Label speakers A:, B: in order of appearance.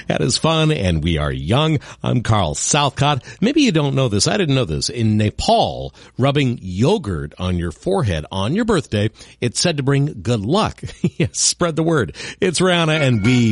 A: That is fun, and we are young. I'm Carl Southcott. Maybe you don't know this. I didn't know this. In Nepal, rubbing yogurt on your forehead on your birthday, it's said to bring good luck. Yes, spread the word. It's Rihanna, and we